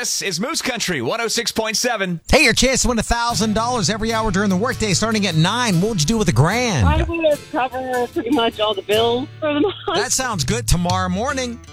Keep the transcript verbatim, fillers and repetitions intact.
This is Moose Country one oh six point seven. Hey, your chance to win one thousand dollars every hour during the workday starting at nine. What would you do with a grand? I would cover pretty much all the bills for the month. That sounds good. Tomorrow morning,